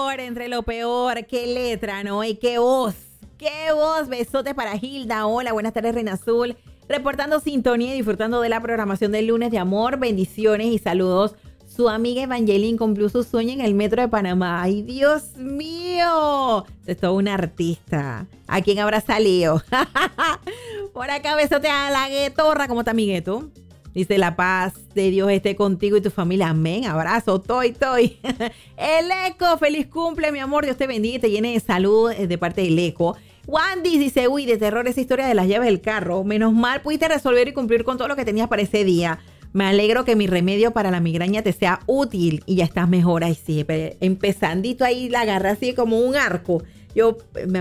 entre lo peor. Qué letra, ¿no? Y qué voz. Qué voz. Besotes para Hilda. Hola, buenas tardes, Reina Azul. Reportando sintonía y disfrutando de la programación del lunes de amor. Bendiciones y saludos. Su amiga Evangeline cumplió su sueño en el metro de Panamá. ¡Ay, Dios mío! Es todo un artista. ¿A quién habrá salido? Por acá, besote a la guetorra. ¿Cómo está mi gueto? Dice, la paz de Dios esté contigo y tu familia. Amén. Abrazo, toy. El Eco, feliz cumple, mi amor. Dios te bendiga y te llene de salud de parte del Eco. Wandy dice, uy, de terror esa historia de las llaves del carro. Menos mal pudiste resolver y cumplir con todo lo que tenías para ese día. Me alegro que mi remedio para la migraña te sea útil y ya estás mejor. Ay, sí, empezandito ahí la agarré así como un arco. Yo me